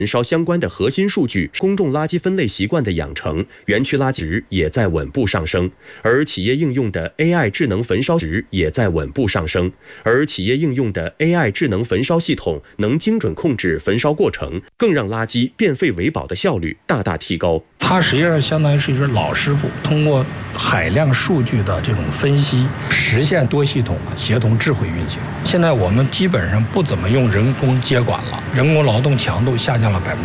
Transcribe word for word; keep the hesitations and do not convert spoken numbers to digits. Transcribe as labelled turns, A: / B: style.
A: 焚烧相关的核心数据，公众垃圾分类习惯的养成，园区垃圾值也在稳步上升，而企业应用的 A I 智能焚烧值也在稳步上升，而企业应用的 A I 智能焚烧系统能精准控制焚烧过程，更让垃圾变废为宝的效率大大提高。
B: 它实际上相当于是一只老师傅，通过海量数据的这种分析，实现多系统协同智慧运行。现在我们基本上不怎么用人工接管了，人工劳动强度下降了百分之